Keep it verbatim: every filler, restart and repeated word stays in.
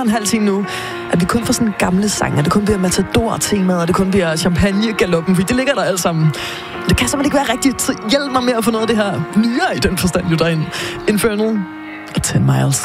en halv time nu, at vi kun får sådan gamle sange, at det kun bliver Matador-temaet, og det kun bliver Champagne-galoppen, fordi det ligger der alt sammen. Det kan simpelthen ikke være rigtigt. Så hjælp mig med at få noget af det her nyere i den forstand, jo derind. Infernal og ten miles.